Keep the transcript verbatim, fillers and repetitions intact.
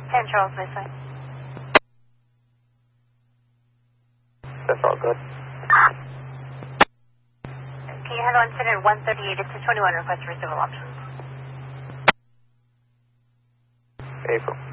ten Charles Mesa. That's all good. Can you handle incident one thirty-eight? It's a twenty-one request for civil options. April.